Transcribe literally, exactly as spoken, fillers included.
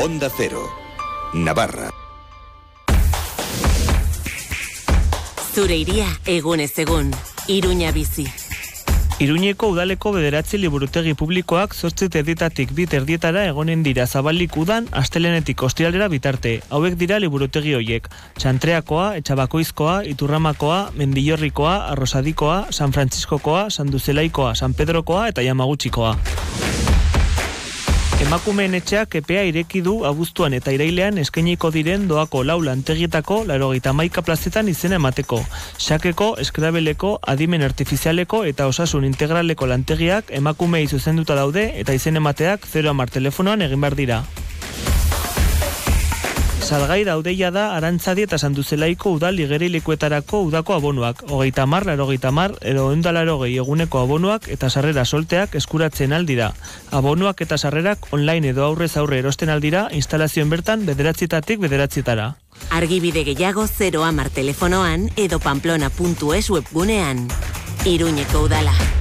Onda Cero, Navarra. Zure iria egunez egun, Iruña bizi. Iruñeko udaleko bederatzi liburutegi publikoak zortzi terdietatik bi terdietara egonen dira Zabalik udan astelenetik ostiralera bitarte. Hauek dira liburutegi hoiek: Txantreakoa, Etxabakoizkoa, Iturramakoa, Mendillorrikoa, Arrosadikoa, San Frantziskokoa, Sanduzelaikoa, San Pedrokoa eta Yamagutxikoa. Emakumeen etxeak epea ireki du abuztuan eta irailean eskainiko diren doako lau lantegietako laurogeita hamaika plazetan izena emateko. Xakeko, eskrabeleko, adimen artifizialeko eta osasun integraleko lantegiak emakumei zuzenduta daude eta izen emateak zero hamar telefonoan egin behar dira. Salgai daudeia da Arantzadi eta Sanduzelaiko udal igerilekuetarako udako abonuak, hogeita hamar, laurogeita hamar, edo ehun eta laurogei eguneko abonuak eta sarrera solteak eskuratzen aldira. Abonuak eta sarrerak online edo aurrez aurre erosten aldira instalazioen bertan bederatzietatik bederatzietara. Argibide gehiago zero hamar telefonoan edo pamplona puntu es webgunean. Iruñeko udala.